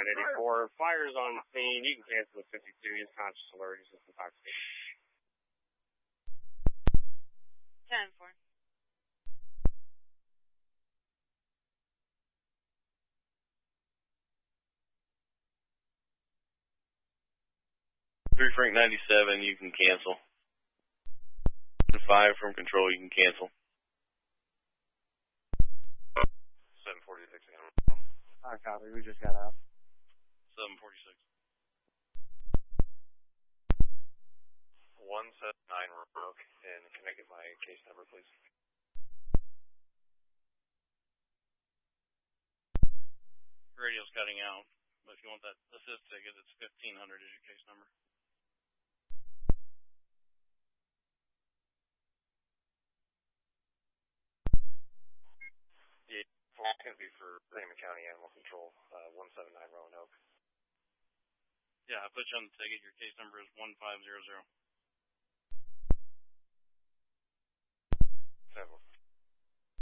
984. Fire's on scene. You can cancel the 52. He's conscious alert. He's just intoxicated. 10-4. Frank 97, you can cancel. 5 from control, you can cancel. 746. Copy. We just got out. 746. 179 Rook, and can I get my case number, please? Radio's cutting out, but if you want that assist ticket, it's 1500 is your case number. Yeah, it's going to be for Raymond County Animal Control, 179 Roanoke. Yeah, I put you on the ticket. Your case number is 1500.